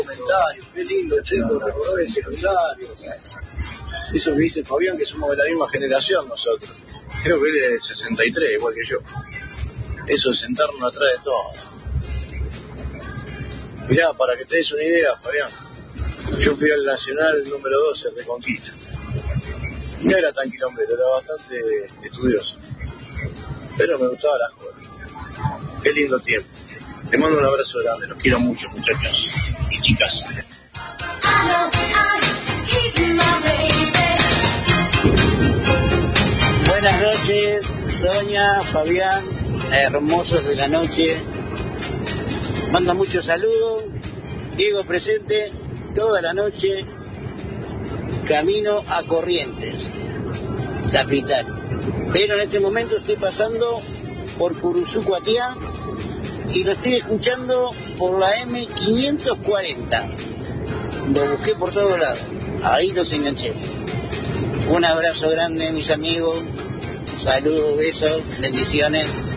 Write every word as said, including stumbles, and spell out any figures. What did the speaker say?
Comentario, qué lindo, chicos, recordar el secundario. Eso que dice Fabián, que somos de la misma generación nosotros. Creo que él es del sesenta y tres, igual que yo. Eso de sentarnos atrás de todo. Mirá, para que te des una idea, Fabián, yo fui al Nacional número doce de Reconquista. No era tan quilombero, era bastante estudioso. Pero me gustaba la joda. Qué lindo tiempo. Te mando un abrazo grande, los quiero mucho, muchachos y chicas. Buenas noches, Sonia, Fabián, hermosos de la noche. Manda muchos saludos. Diego presente toda la noche. Camino a Corrientes, capital. Pero en este momento estoy pasando por Curuzú, Cuatiá, y lo estoy escuchando por la eme quinientos cuarenta. Lo busqué por todos lados. Ahí los enganché. Un abrazo grande, mis amigos. Saludos, besos, bendiciones.